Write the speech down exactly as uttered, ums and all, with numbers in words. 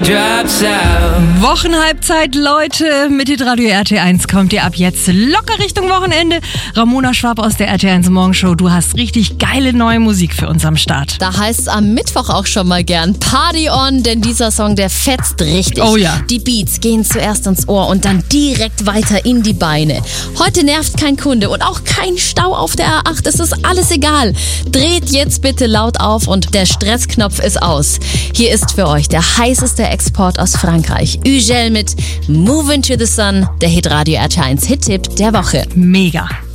drops out. Wochenhalbzeit, Leute. Mit Hitradio R T eins kommt ihr ab jetzt locker Richtung Wochenende. Ramona Schwab aus der R T eins Morgenshow. Du hast richtig geile neue Musik für uns am Start. Da heißt es am Mittwoch auch schon mal gern Party on, denn dieser Song, der fetzt richtig. Oh ja. Die Beats gehen zuerst ins Ohr und dann direkt weiter in die Beine. Heute nervt kein Kunde und auch kein Stau auf der A acht. Es ist alles egal. Dreht jetzt bitte laut auf und der Stressknopf ist aus. Hier ist für euch der heißeste Export aus Frankreich. Ugel mit Move Into the Sun, der Hitradio R T eins Hit-Tipp der Woche. Mega.